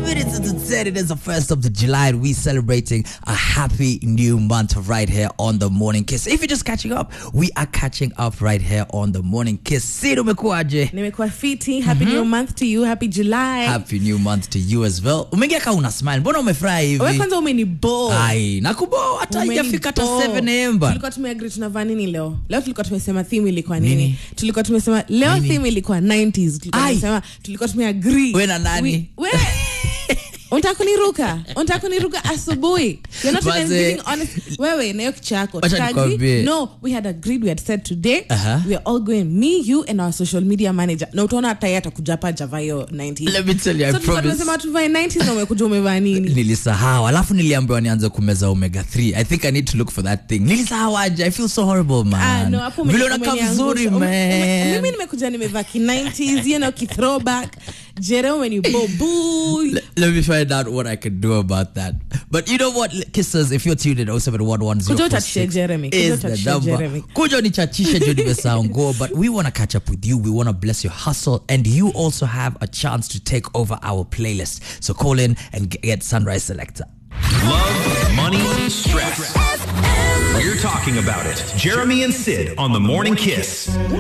minutes into 10. It is the 1st of July and we're celebrating a happy new month right here on The Morning Kiss. If you're just catching up, we are catching up right here on The Morning Kiss. Sid, umekuaje? Nimekuwa fiti. Happy new month to you. Happy July. Happy new month to you as well. Umeingia kama una smile. Mbona umefurahi hivi? Wewe kwanza umenibo. Ai, nakubo hata haijafika hata 7 am. Tulikuwa tumeagree tunavaa nini leo? Leo tulikuwa tumesema theme ilikuwa nini? Tulikuwa tumesema leo theme ilikuwa 90s. Tulikuwa tumeagree. Wewe na nani? Unataka kuniruka asubuhi. You're not even being honest. Wewe na yoki chako. No, we had agreed, we had said today we are all going, me, you and our social media manager. Na utaona hata yeye atakuja hapa Javayo 90s. Let me tell you, I promise. So tunasema tuvae 90s na umekuja umevaa nini? Nilisahau. Alafu niliambiwa nianze kumeza omega 3. I think I need to look for that thing. Nilisahau aje. I feel so horrible, man. No, hapo vile unakaa vizuri, man. Mimi nimekuja nimevaa ki 90s, you know, ki throwback. Jerome ni bobu. Let me find out what I can do about that. But you know what, Kissers, if you're tuned in 07110466 Jeremy. is the number. Kujo ni chachisha jodi besaongo, but we want to catch up with you. We want to bless your hustle, and you also have a chance to take over our playlist. So call in and get Sunrise Selector. Love, money, stress. We're talking about it. Jeremy and Sid on The Morning Kiss.